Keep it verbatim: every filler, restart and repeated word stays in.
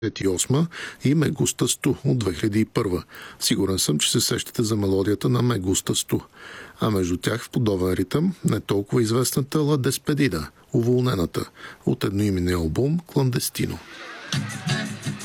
и осма и Ме густа Сту от две хиляди и първа. Сигурен съм, че се сещате за мелодията на Ме густа Сту. А между тях в подобен ритъм не толкова известната Ла Деспедида, уволнената, от едноименния албум Кландестино.